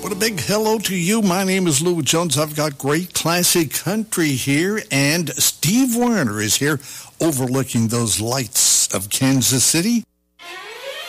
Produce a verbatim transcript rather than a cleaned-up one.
What a big hello to you. My name is Lou Jones. I've got great classic country here, and Steve Werner is here overlooking those lights of Kansas City.